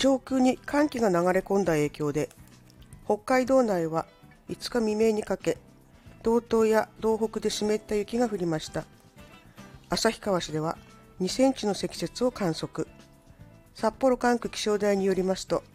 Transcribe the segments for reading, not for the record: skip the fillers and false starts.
上空に寒気が流れ込んだ影響で、北海道内は5日未明にかけ、道東や道北で湿った雪が降りました。旭川市では2センチの積雪を観測。札幌管区気象台によりますと、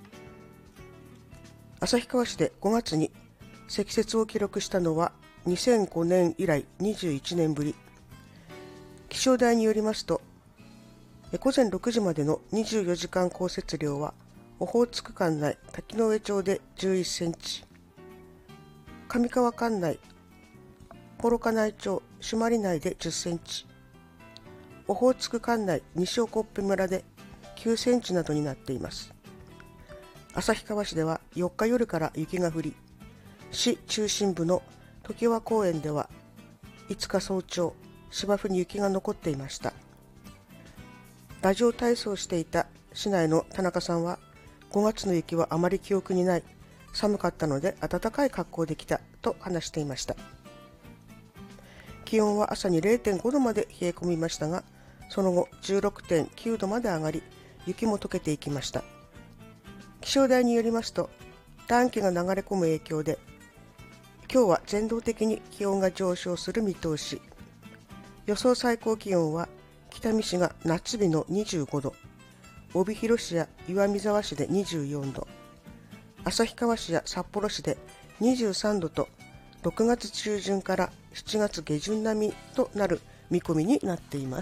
旭川市で5月に積雪を記録したのは2005年以来21年ぶり。気象台によりますと、午前6時までの24時間降雪量は、オホーツク管内滝上町で11センチ、上川管内幌加内町朱鞠内で10センチ、オホーツク管内西興部村で9センチなどになっています。旭川市では4日夜から雪が降り、市中心部の常盤公園では5日早朝、芝生に雪が残っていました。ラジオ体操をしていた市内の田中さんは、5月の雪はあまり記憶にない、寒かったので暖かい格好できたと話していました。気温は朝に 0.5 度まで冷え込みましたが、その後 16.9 度まで上がり、雪も溶けていきました。気象台によりますと、暖気が流れ込む影響で、今日は全道的に気温が上昇する見通し。予想最高気温は、北見市が夏日の25度、帯広市や岩見沢市で24度、旭川市や札幌市で23度と、6月中旬から7月下旬並みとなる見込みになっています。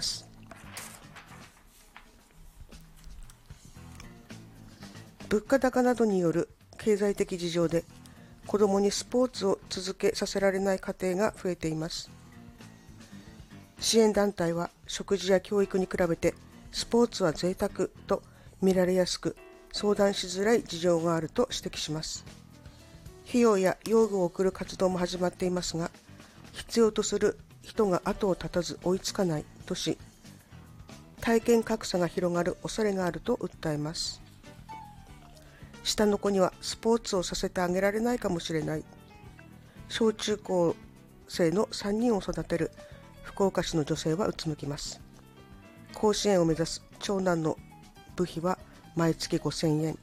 物価高などによる経済的事情で、子どもにスポーツを続けさせられない家庭が増えています。支援団体は、食事や教育に比べてスポーツは贅沢と見られやすく、相談しづらい事情があると指摘します。費用や用具を送る活動も始まっていますが、必要とする人が後を絶たず追いつかないとし、体験格差が広がる恐れがあると訴えます。下の子にはスポーツをさせてあげられないかもしれない。小中高生の3人を育てる福岡市の女性はうつむきます。甲子園を目指す長男の部費は毎月5000円。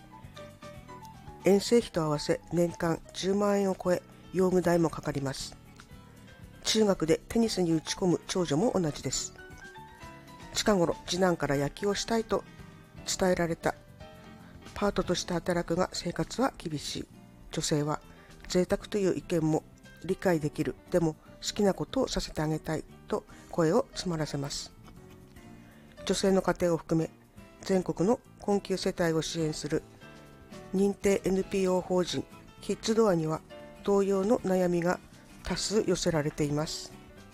遠征費と合わせ年間10万円を超え、用具代もかかります。中学でテニスに打ち込む長女も同じです。近頃、次男から野球をしたいと伝えられた。パートとして働くが生活は厳しい。女性は、贅沢という意見も理解できる。でも好きなことをさせてあげたいと声を詰まらせます。女性の家庭を含め、全国の困窮世帯を支援する認定 NPO 法人キッズドアには同様の悩みが多数寄せられています。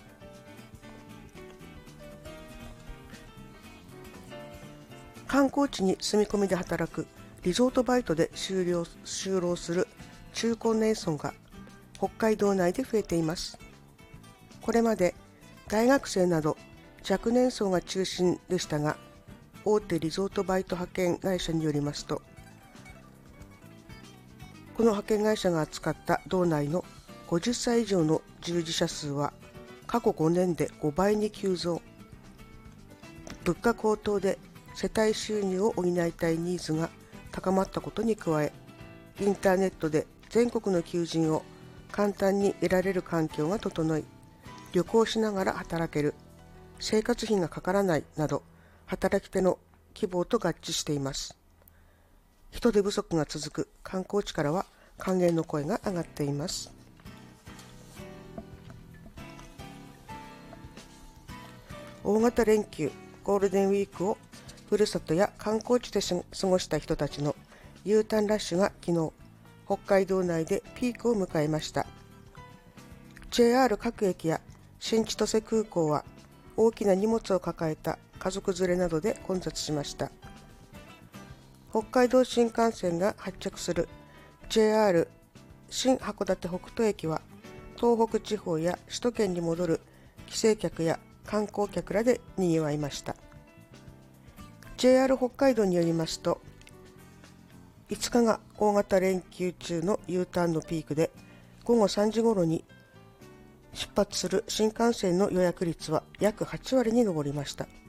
観光地に住み込みで働くリゾートバイトで就労する中高年層が北海道内で増えています。これまで大学生など若年層が中心でしたが、大手リゾートバイト派遣会社によりますと、この派遣会社が扱った道内の50歳以上の従事者数は過去5年で5倍に急増。物価高騰で世帯収入を補いたいニーズが高まったことに加え、インターネットで全国の求人を簡単に得られる環境が整い、旅行しながら働ける、生活費がかからないなど、働き手の希望と合致しています。人手不足が続く観光地からは歓迎の声が上がっています。大型連休、ゴールデンウィークをふるさとや観光地で過ごした人たちの U ターンラッシュが昨日、北海道内でピークを迎えました。JR 各駅や新千歳空港は大きな荷物を抱えた家族連れなどで混雑しました。北海道新幹線が発着する JR 新函館北斗駅は、東北地方や首都圏に戻る帰省客や観光客らで賑わいました。JR 北海道によりますと、5日が大型連休中の U ターンのピークで、午後3時頃に出発する新幹線の予約率は約8割に上りました。